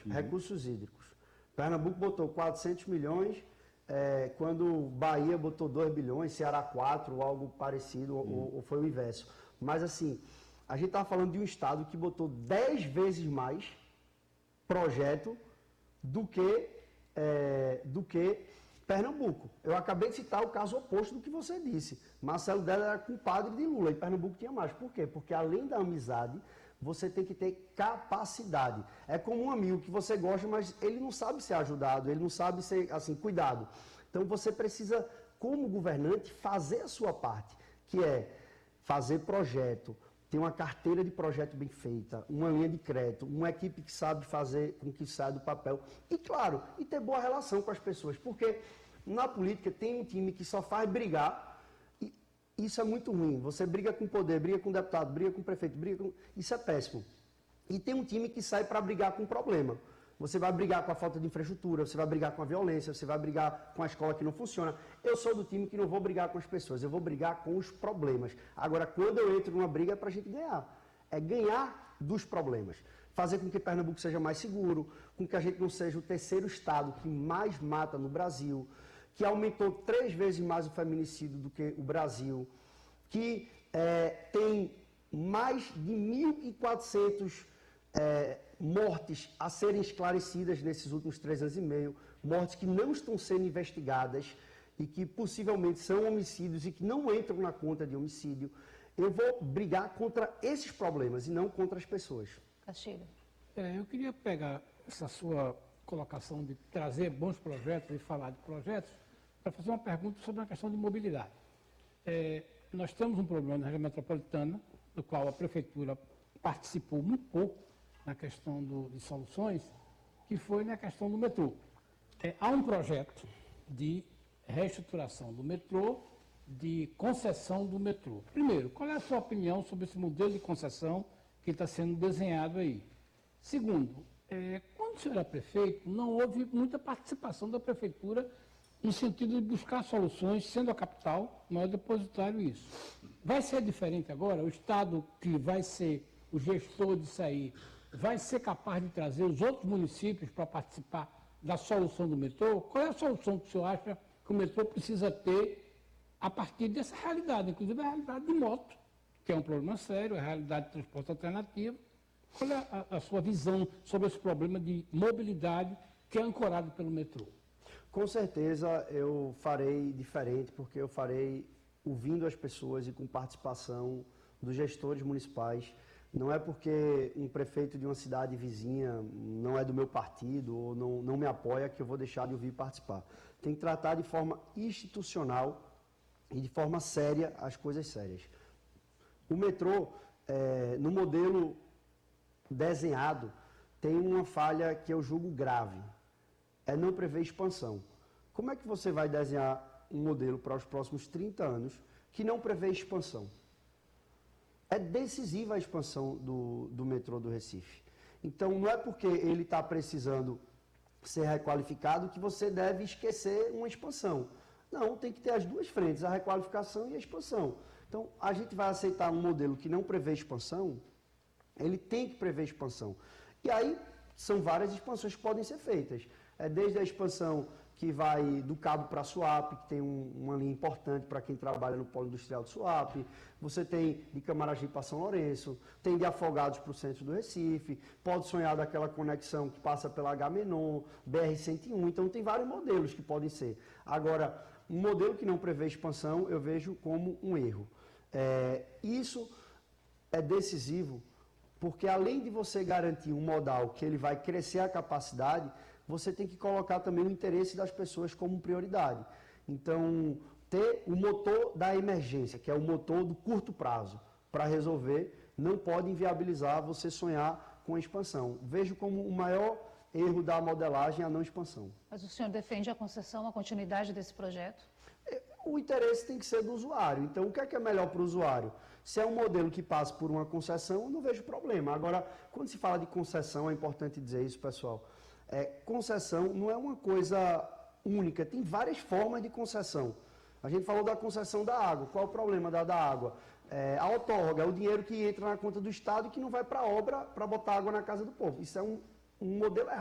Recursos hídricos. Pernambuco botou 400 milhões, quando Bahia botou 2 bilhões, Ceará 4, ou algo parecido, ou foi o inverso. Mas assim, a gente está falando de um estado que botou 10 vezes mais projeto do que Pernambuco. Eu acabei de citar o caso oposto do que você disse. Marcelo Della era compadre de Lula e Pernambuco tinha mais. Por quê? Porque além da amizade, você tem que ter capacidade. É como um amigo que você gosta, mas ele não sabe ser ajudado, ele não sabe ser, assim, cuidado. Então você precisa, como governante, fazer a sua parte, que é fazer projeto, ter uma carteira de projeto bem feita, uma linha de crédito, uma equipe que sabe fazer com que saia do papel. E, claro, e ter boa relação com as pessoas. Porque na política tem um time que só faz brigar. Isso é muito ruim. Você briga com o poder, briga com o deputado, briga com o prefeito, isso é péssimo. E tem um time que sai para brigar com o problema. Você vai brigar com a falta de infraestrutura, você vai brigar com a violência, você vai brigar com a escola que não funciona. Eu sou do time que não vou brigar com as pessoas, eu vou brigar com os problemas. Agora, quando eu entro numa briga, é para a gente ganhar. É ganhar dos problemas. Fazer com que Pernambuco seja mais seguro, com que a gente não seja o terceiro estado que mais mata no Brasil, que aumentou 3 vezes mais o feminicídio do que o Brasil, que tem mais de 1.400 mortes a serem esclarecidas nesses últimos 3 anos e meio, mortes que não estão sendo investigadas e que possivelmente são homicídios e que não entram na conta de homicídio. Eu vou brigar contra esses problemas e não contra as pessoas. Castilho. Eu queria pegar essa sua colocação de trazer bons projetos e falar de projetos para fazer uma pergunta sobre a questão de mobilidade. Nós temos um problema na região metropolitana, do qual a Prefeitura participou muito pouco na questão de soluções, que foi na questão do metrô. Há um projeto de reestruturação do metrô, de concessão do metrô. Primeiro, qual é a sua opinião sobre esse modelo de concessão que está sendo desenhado aí? Segundo, quando o senhor era prefeito, não houve muita participação da Prefeitura no sentido de buscar soluções, sendo a capital o maior depositário isso. Vai ser diferente agora? O Estado que vai ser o gestor disso aí vai ser capaz de trazer os outros municípios para participar da solução do metrô? Qual é a solução que o senhor acha que o metrô precisa ter a partir dessa realidade, inclusive a realidade de moto, que é um problema sério, a realidade de transporte alternativo? Qual é a sua visão sobre esse problema de mobilidade que é ancorado pelo metrô? Com certeza eu farei diferente, porque eu farei ouvindo as pessoas e com participação dos gestores municipais. Não é porque um prefeito de uma cidade vizinha não é do meu partido ou não me apoia que eu vou deixar de ouvir e participar. Tem que tratar de forma institucional e de forma séria as coisas sérias. O metrô, no modelo desenhado, tem uma falha que eu julgo grave. Não prever expansão. Como é que você vai desenhar um modelo para os próximos 30 anos que não prevê expansão? É decisiva a expansão do metrô do Recife. Então, não é porque ele está precisando ser requalificado que você deve esquecer uma expansão. Não, tem que ter as duas frentes, a requalificação e a expansão. Então, a gente vai aceitar um modelo que não prevê expansão, ele tem que prever expansão. E aí, são várias expansões que podem ser feitas. Desde a expansão que vai do Cabo para Suape, que tem uma linha importante para quem trabalha no polo industrial de Suape. Você tem de Camaragibe para São Lourenço, tem de Afogados para o centro do Recife, pode sonhar daquela conexão que passa pela Agamenon, BR-101, então tem vários modelos que podem ser. Agora, um modelo que não prevê expansão, eu vejo como um erro. Isso é decisivo, porque além de você garantir um modal que ele vai crescer a capacidade, você tem que colocar também o interesse das pessoas como prioridade. Então, ter o motor da emergência, que é o motor do curto prazo, para resolver, não pode inviabilizar você sonhar com a expansão. Vejo como o maior erro da modelagem a não expansão. Mas o senhor defende a concessão, a continuidade desse projeto? O interesse tem que ser do usuário. Então, o que é melhor para o usuário? Se é um modelo que passa por uma concessão, eu não vejo problema. Agora, quando se fala de concessão, é importante dizer isso, pessoal. Concessão não é uma coisa única, tem várias formas de concessão. A gente falou da concessão da água. Qual é o problema da água? A outorga é o dinheiro que entra na conta do Estado e que não vai para a obra para botar água na casa do povo. Isso é um modelo errado.